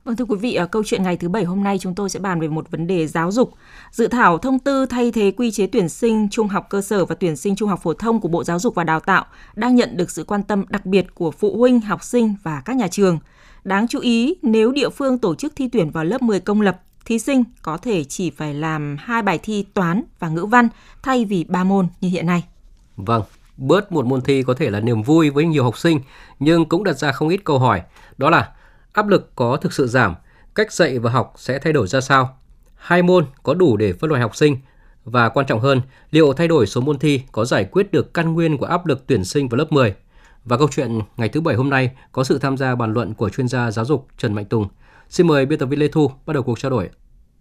Vâng, thưa quý vị, ở câu chuyện ngày thứ Bảy hôm nay chúng tôi sẽ bàn về một vấn đề giáo dục. Dự thảo thông tư thay thế quy chế tuyển sinh trung học cơ sở và tuyển sinh trung học phổ thông của Bộ Giáo dục và Đào tạo đang nhận được sự quan tâm đặc biệt của phụ huynh, học sinh và các nhà trường. Đáng chú ý, nếu địa phương tổ chức thi tuyển vào lớp 10 công lập, thí sinh có thể chỉ phải làm 2 bài thi toán và ngữ văn thay vì 3 môn như hiện nay. Vâng, bớt một môn thi có thể là niềm vui với nhiều học sinh, nhưng cũng đặt ra không ít câu hỏi. Đó là áp lực có thực sự giảm, cách dạy và học sẽ thay đổi ra sao? 2 môn có đủ để phân loại học sinh? Và quan trọng hơn, liệu thay đổi số môn thi có giải quyết được căn nguyên của áp lực tuyển sinh vào lớp 10? Và câu chuyện ngày thứ Bảy hôm nay có sự tham gia bàn luận của chuyên gia giáo dục Trần Mạnh Tùng. Xin mời biên tập viên Lê Thu bắt đầu cuộc trao đổi.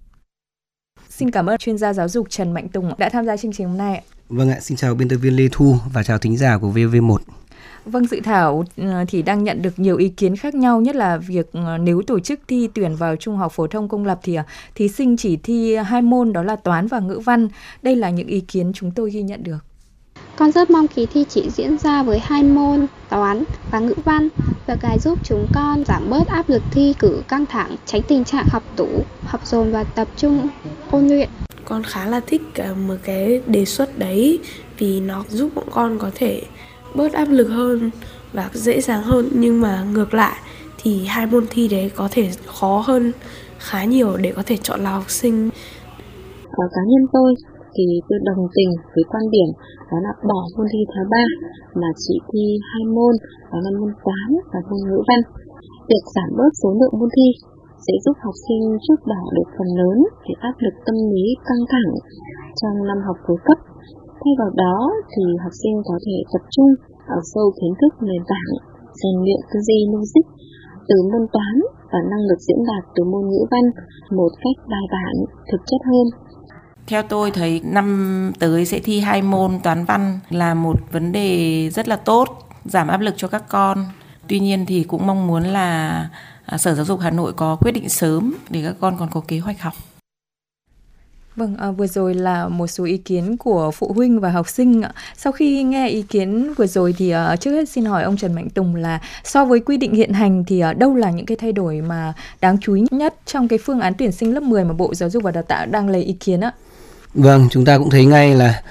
Xin cảm ơn chuyên gia giáo dục Trần Mạnh Tùng đã tham gia chương trình hôm nay. Vâng ạ, xin chào biên tập viên Lê Thu và chào thính giả của VV1. Vâng, dự thảo thì đang nhận được nhiều ý kiến khác nhau, nhất là việc nếu tổ chức thi tuyển vào trung học phổ thông công lập thì thí sinh chỉ thi 2 môn, đó là toán và ngữ văn. Đây là những ý kiến chúng tôi ghi nhận được. Con rất mong kỳ thi chỉ diễn ra với 2 môn toán và ngữ văn. Việc này giúp chúng con giảm bớt áp lực thi cử căng thẳng, tránh tình trạng học tủ, học dồn và tập trung ôn luyện. Con khá là thích một cái đề xuất đấy vì nó giúp bọn con có thể bớt áp lực hơn và dễ dàng hơn, nhưng mà ngược lại thì 2 môn thi đấy có thể khó hơn khá nhiều để có thể chọn lọc học sinh. Cá nhân tôi thì tôi đồng tình với quan điểm đó là bỏ môn thi thứ 3 mà chỉ thi 2 môn, đó là môn toán và môn ngữ văn. Việc giảm bớt số lượng môn thi sẽ giúp học sinh trút bỏ được phần lớn cái áp lực tâm lý căng thẳng trong năm học cuối cấp. Thay vào đó thì học sinh có thể tập trung ở sâu kiến thức nền tảng, rèn luyện tư duy logic từ môn toán và năng lực diễn đạt từ môn ngữ văn một cách bài bản, thực chất hơn. Theo tôi thấy năm tới sẽ thi 2 môn toán văn là một vấn đề rất là tốt, giảm áp lực cho các con. Tuy nhiên thì cũng mong muốn là Sở Giáo dục Hà Nội có quyết định sớm để các con còn có kế hoạch học. Vâng, vừa rồi là một số ý kiến của phụ huynh và học sinh. Sau khi nghe ý kiến vừa rồi thì trước hết xin hỏi ông Trần Mạnh Tùng là so với quy định hiện hành thì đâu là những cái thay đổi mà đáng chú ý nhất trong cái phương án tuyển sinh lớp 10 mà Bộ Giáo dục và Đào tạo đang lấy ý kiến ạ? Vâng, chúng ta cũng thấy ngay là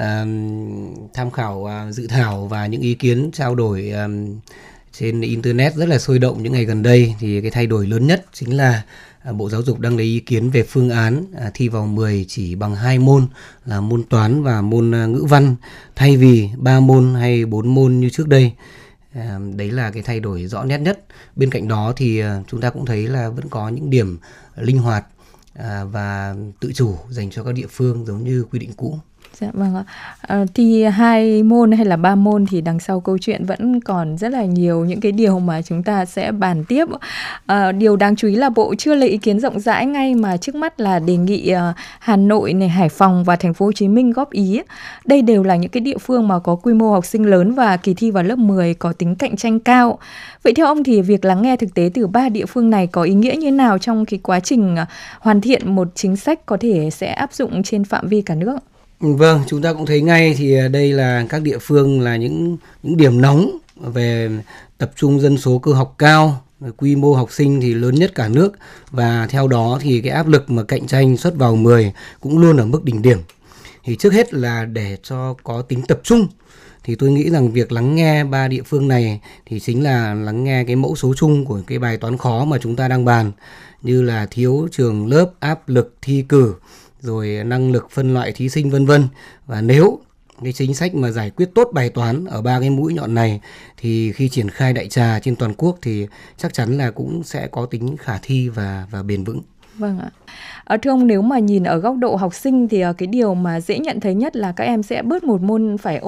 tham khảo dự thảo và những ý kiến trao đổi trên Internet rất là sôi động những ngày gần đây, thì cái thay đổi lớn nhất chính là Bộ Giáo dục đang lấy ý kiến về phương án thi vào 10 chỉ bằng 2 môn là môn toán và môn ngữ văn thay vì 3 môn hay 4 môn như trước đây. Đấy là cái thay đổi rõ nét nhất. Bên cạnh đó thì chúng ta cũng thấy là vẫn có những điểm linh hoạt và tự chủ dành cho các địa phương giống như quy định cũ. Dạ vâng ạ. Thì 2 môn hay là 3 môn thì đằng sau câu chuyện vẫn còn rất là nhiều những cái điều mà chúng ta sẽ bàn tiếp. Điều đáng chú ý là Bộ chưa lấy ý kiến rộng rãi ngay mà trước mắt là đề nghị Hà Nội này, Hải Phòng và Thành phố Hồ Chí Minh góp ý. Đây đều là những cái địa phương mà có quy mô học sinh lớn và kỳ thi vào lớp 10 có tính cạnh tranh cao. Vậy theo ông thì việc lắng nghe thực tế từ 3 địa phương này có ý nghĩa như nào trong cái quá trình hoàn thiện một chính sách có thể sẽ áp dụng trên phạm vi cả nước? Vâng, chúng ta cũng thấy ngay thì đây là các địa phương là những điểm nóng về tập trung dân số cơ học cao, quy mô học sinh thì lớn nhất cả nước, và theo đó thì cái áp lực mà cạnh tranh suất vào 10 cũng luôn ở mức đỉnh điểm. Thì trước hết là để cho có tính tập trung thì tôi nghĩ rằng việc lắng nghe 3 địa phương này thì chính là lắng nghe cái mẫu số chung của cái bài toán khó mà chúng ta đang bàn, như là thiếu trường lớp, áp lực thi cử, rồi năng lực phân loại thí sinh vân vân. Và nếu cái chính sách mà giải quyết tốt bài toán ở 3 cái mũi nhọn này thì khi triển khai đại trà trên toàn quốc thì chắc chắn là cũng sẽ có tính khả thi và bền vững. Vâng ạ. Thưa ông, nếu mà nhìn ở góc độ học sinh thì cái điều mà dễ nhận thấy nhất là các em sẽ bớt một môn phải